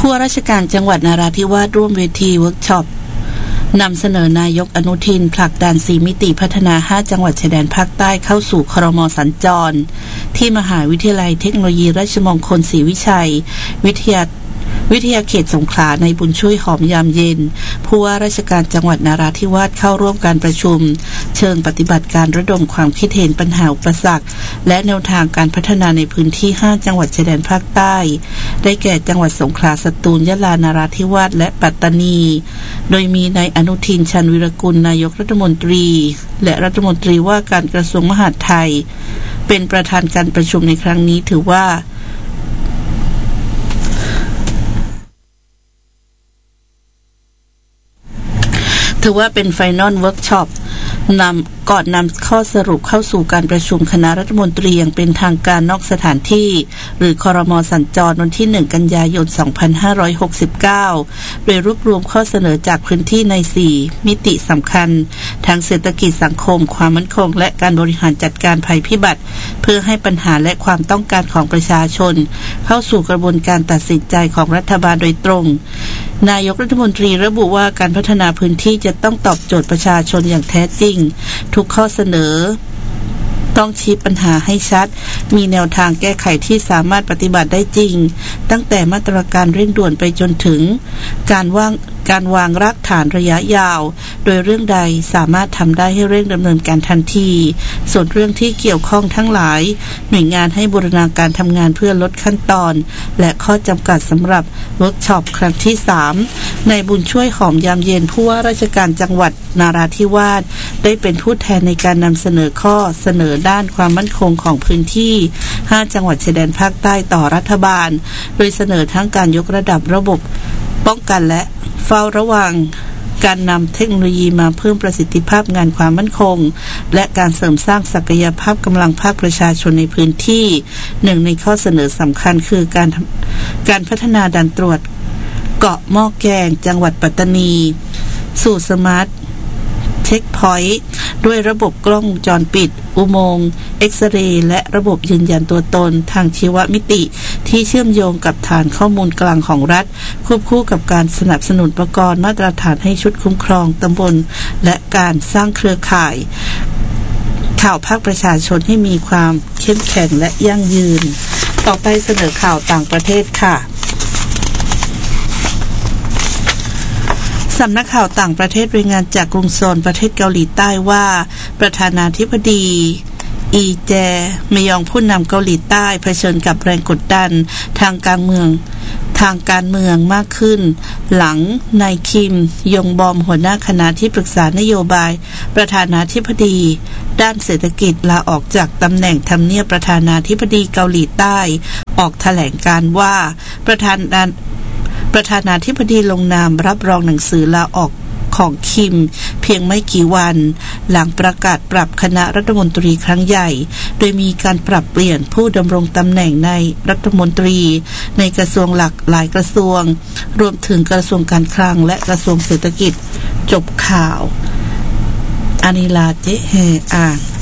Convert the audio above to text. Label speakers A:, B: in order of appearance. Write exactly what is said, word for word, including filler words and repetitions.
A: ผู้ว่าราชการจังหวัดนราธิวาสร่วมเวทีเวิร์กช็อปนำเสนอนายกอนุทินผลักดันสี่มิติพัฒนาห้าจังหวัดชายแดนภาคใต้เข้าสู่ครม.สัญจรที่มหาวิทยาลัยเทคโนโลยีราชมงคลศรีวิชัยวิทยาวิทยาเขตสงขลาในบุญช่วยหอมยามเย็นผู้ว่าราชการจังหวัดนราธิวาสเข้าร่วมการประชุมเชิงปฏิบัติการระดมความคิดเห็นปัญหาอุปสรรคและแนวทางการพัฒนาในพื้นที่ห้าจังหวัดชายแดนภาคใต้ได้แก่จังหวัดสงขลาสตูลยะลานราธิวาสและปัตตานีโดยมีนายอนุทินชาญวิรกุลนายกรัฐมนตรีและรัฐมนตรีว่าการกระทรวงมหาดไทยเป็นประธานการประชุมในครั้งนี้ถือว่าถือว่าเป็นไฟนอลเวิร์กช็อปนำก่อนนำข้อสรุปเข้าสู่การประชุมคณะรัฐมนตรีอย่างเป็นทางการนอกสถานที่หรือครม.สัญจรวันที่หนึ่งกันยายนสองพันห้าร้อยหกสิบเก้าโดยรวบรวมข้อเสนอจากพื้นที่ในสี่มิติสำคัญทั้งเศรษฐกิจสังคมความมั่นคงและการบริหารจัดการภัยพิบัติเพื่อให้ปัญหาและความต้องการของประชาชนเข้าสู่กระบวนการตัดสินใจของรัฐบาลโดยตรงนายกรัฐมนตรีระบุว่าการพัฒนาพื้นที่จะต้องตอบโจทย์ประชาชนอย่างแท้จริงทุกข้อเสนอต้องชี้ปัญหาให้ชัดมีแนวทางแก้ไขที่สามารถปฏิบัติได้จริงตั้งแต่มาตรการเร่งด่วนไปจนถึงการวางการวางรากฐานระยะยาวโดยเรื่องใดสามารถทำได้ให้เร่งดำเนินการทันทีส่วนเรื่องที่เกี่ยวข้องทั้งหลายหน่วยงานให้บูรณาการทำงานเพื่อลดขั้นตอนและข้อจำกัดสำหรับเวิร์กช็อปครั้งที่สามในบุญช่วยหอมยามเย็นผู้ว่าราชการจังหวัดนราธิวาสได้เป็นผู้แทนในการนำเสนอข้อเสนอด้านความมั่นคงของพื้นที่ห้าจังหวัดชายแดนภาคใต้ต่อรัฐบาลโดยเสนอทั้งการยกระดับระบบป้องกันและเฝ้าระวังการนำเทคโนโลยีมาเพิ่มประสิทธิภาพงานความมั่นคงและการเสริมสร้างศักยภาพกำลังภาคประชาชนในพื้นที่หนึ่งในข้อเสนอสำคัญคือการการพัฒนาด่านตรวจเกาะหม้อแกงจังหวัดปัตตานีสู่สมาร์ทเช็คพอยต์ด้วยระบบกล้องวงจรปิดอุโมงค์เอ็กซเรย์และระบบยืนยันตัวตนทางชีวมิติที่เชื่อมโยงกับฐานข้อมูลกลางของรัฐควบคู่กับการสนับสนุนอุปกรณ์มาตรฐานให้ชุดคุ้มครองตำบลและการสร้างเครือข่ายข่าวภาคประชาชนให้มีความเข้มแข็งและยั่งยืนต่อไปเสนอข่าวต่างประเทศค่ะสำนักข่าวต่างประเทศรายงานจากกรุงโซลประเทศเกาหลีใต้ว่าประธานาธิบดีอีแจมยองผู้นำเกาหลีใต้เผชิญกับแรงกดดันทางการเมืองทางการเมืองมากขึ้นหลังนายคิมยงบอมหัวหน้าคณะที่ปรึกษานโยบายประธานาธิบดีด้านเศรษฐกิจลาออกจากตำแหน่งทำเนียบประธานาธิบดีเกาหลีใต้ออกแถลงการว่าประธานาประธานาธิบดีลงนามรับรองหนังสือลาออกของคิมเพียงไม่กี่วันหลังประกาศปรับคณะรัฐมนตรีครั้งใหญ่โดยมีการปรับเปลี่ยนผู้ดำรงตำแหน่งในรัฐมนตรีในกระทรวงหลักหลายกระทรวงรวมถึงกระทรวงการคลังและกระทรวงเศรษฐกิจจบข่าวอานิลาเจเฮอ่าน